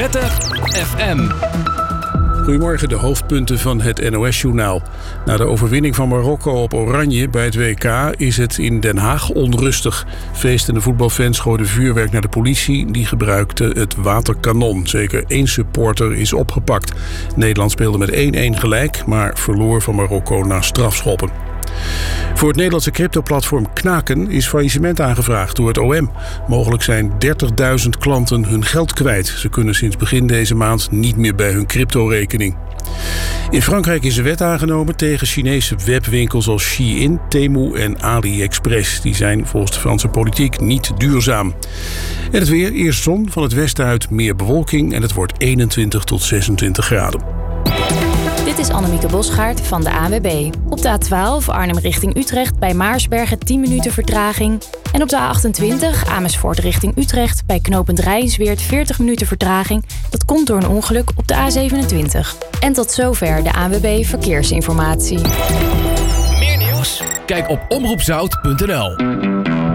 Letter FM. Goedemorgen, de hoofdpunten van het NOS-journaal. Na de overwinning van Marokko op Oranje bij het WK is het in Den Haag onrustig. Feestende voetbalfans gooiden vuurwerk naar de politie. Die gebruikte het waterkanon. Zeker 1 supporter is opgepakt. Nederland speelde met 1-1 gelijk, maar verloor van Marokko na strafschoppen. Voor het Nederlandse cryptoplatform Knaken is faillissement aangevraagd door het OM. Mogelijk zijn 30.000 klanten hun geld kwijt. Ze kunnen sinds begin deze maand niet meer bij hun cryptorekening. In Frankrijk is een wet aangenomen tegen Chinese webwinkels als Shein, Temu en AliExpress. Die zijn volgens de Franse politiek niet duurzaam. En het weer, eerst zon, van het westen uit meer bewolking en het wordt 21 tot 26 graden. Dit is Annemieke Bosgaard van de ANWB. Op de A12 Arnhem richting Utrecht bij Maarsbergen 10 minuten vertraging. En op de A28 Amersfoort richting Utrecht bij knooppunt Rijnsweerd 40 minuten vertraging. Dat komt door een ongeluk op de A27. En tot zover de ANWB Verkeersinformatie. Meer nieuws? Kijk op omroepzout.nl.